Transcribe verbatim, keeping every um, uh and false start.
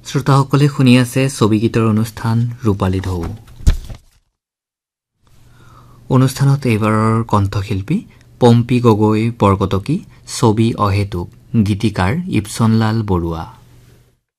শ্ৰোতাসকলে শুনি আছে ছবি গীতৰ অনুষ্ঠান ৰূপালী ঢৌ। অনুষ্ঠানত এইবাৰৰ কণ্ঠশিল্পী পম্পী গগৈ বৰকটকী, ছবি অহেতুক, গীতিকাৰ ইপচনলাল বৰুৱা।